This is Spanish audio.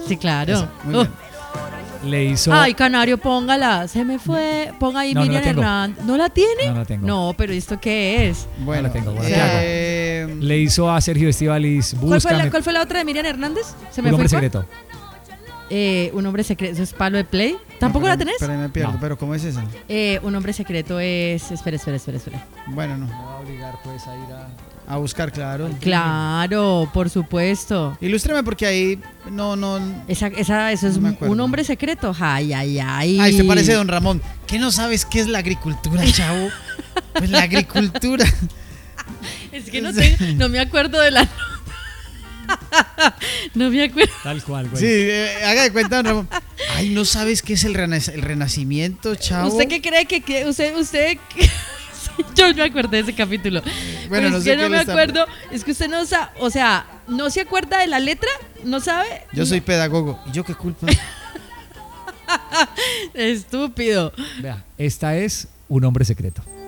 Sí, claro. Esa, muy bien. Le hizo... Ay, Canario, póngala. Se me fue. Ponga ahí No, no la Miriam tengo. Hernández. ¿No la tiene? No la tengo. No, pero ¿esto qué es? Bueno, la tengo, bueno, ¿qué Le hizo a Sergio Estíbaliz, búscame. ¿Cuál fue la otra de Miriam Hernández? Se Un me hombre fue. secreto. Un hombre secreto. ¿Eso es palo de play? ¿Tampoco la tenés? Pero me pierdo, No. pero ¿cómo es esa? Un hombre secreto es. Espera. Bueno, no. Me va a obligar pues a ir A buscar, claro. Claro, por supuesto. Ilústrame porque ahí no. Eso es No me acuerdo. un hombre secreto. Ay. Ay, te parece don Ramón. ¿Qué no sabes qué es la agricultura, chavo? Pues la agricultura. Es que no me acuerdo de la. No me acuerdo. Tal cual, güey. Sí, haga de cuenta, don Ramón. Ay, ¿no sabes qué es el renacimiento, chavo? ¿Usted qué cree que usted yo me acordé de ese capítulo. Bueno, Pero no es sé que qué no me le está- acuerdo. Es que usted no sabe, o sea, no se acuerda de la letra, no sabe. Yo soy pedagogo. ¿Y yo qué culpa? Estúpido. Vea, esta es Un hombre secreto.